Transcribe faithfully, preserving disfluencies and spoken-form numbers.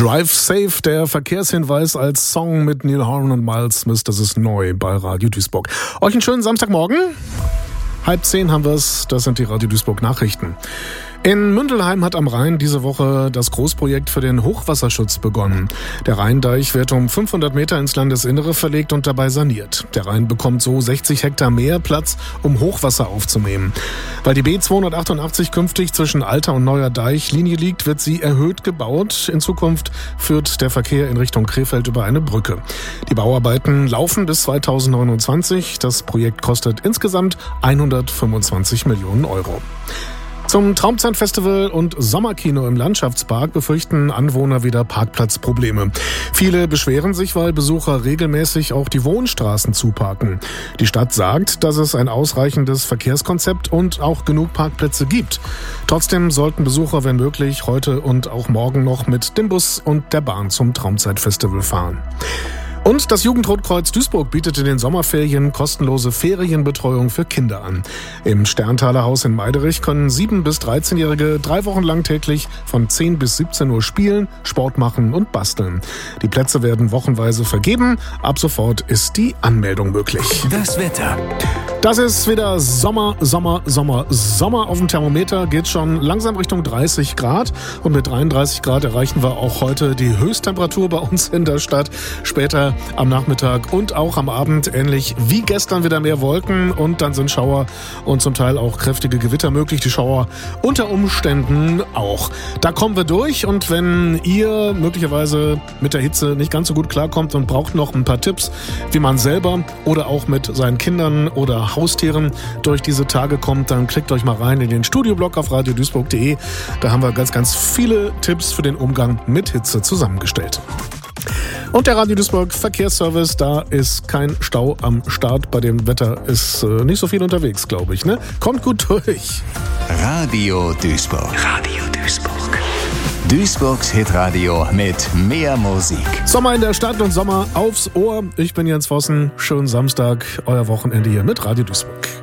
Drive Safe, der Verkehrshinweis als Song mit Neil Horan und Miles Smith, das ist neu bei Radio Duisburg. Euch einen schönen Samstagmorgen. Halb zehn haben wir es, das sind die Radio Duisburg Nachrichten. In Mündelheim hat am Rhein diese Woche das Großprojekt für den Hochwasserschutz begonnen. Der Rheindeich wird um fünfhundert Meter ins Landesinnere verlegt und dabei saniert. Der Rhein bekommt so sechzig Hektar mehr Platz, um Hochwasser aufzunehmen. Weil die B zweihundertachtundachtzig künftig zwischen Alter und Neuer Deichlinie liegt, wird sie erhöht gebaut. In Zukunft führt der Verkehr in Richtung Krefeld über eine Brücke. Die Bauarbeiten laufen bis zweitausendneunundzwanzig. Das Projekt kostet insgesamt hundertfünfundzwanzig Millionen Euro. Zum Traumzeitfestival und Sommerkino im Landschaftspark befürchten Anwohner wieder Parkplatzprobleme. Viele beschweren sich, weil Besucher regelmäßig auch die Wohnstraßen zuparken. Die Stadt sagt, dass es ein ausreichendes Verkehrskonzept und auch genug Parkplätze gibt. Trotzdem sollten Besucher, wenn möglich, heute und auch morgen noch mit dem Bus und der Bahn zum Traumzeitfestival fahren. Und das Jugendrotkreuz Duisburg bietet in den Sommerferien kostenlose Ferienbetreuung für Kinder an. Im Sterntaler Haus in Meiderich können sieben- bis dreizehnjährige drei Wochen lang täglich von zehn bis siebzehn Uhr spielen, Sport machen und basteln. Die Plätze werden wochenweise vergeben. Ab sofort ist die Anmeldung möglich. Das Wetter. Das ist wieder Sommer, Sommer, Sommer, Sommer. Auf dem Thermometer geht schon langsam Richtung dreißig Grad. Und mit dreiunddreißig Grad erreichen wir auch heute die Höchsttemperatur bei uns in der Stadt. Später am Nachmittag und auch am Abend ähnlich wie gestern wieder mehr Wolken. Und dann sind Schauer und zum Teil auch kräftige Gewitter möglich. Die Schauer unter Umständen auch. Da kommen wir durch. Und wenn ihr möglicherweise mit der Hitze nicht ganz so gut klarkommt und braucht noch ein paar Tipps, wie man selber oder auch mit seinen Kindern oder Haustieren durch diese Tage kommt, dann klickt euch mal rein in den Studioblog auf radio duisburg punkt de. Da haben wir ganz, ganz viele Tipps für den Umgang mit Hitze zusammengestellt. Und der Radio Duisburg Verkehrsservice, da ist kein Stau am Start. Bei dem Wetter ist äh, nicht so viel unterwegs, glaube ich. Ne? Kommt gut durch. Radio Duisburg. Radio Duisburg. Duisburgs Hitradio mit mehr Musik. Sommer in der Stadt und Sommer aufs Ohr. Ich bin Jens Vossen. Schönen Samstag, euer Wochenende hier mit Radio Duisburg.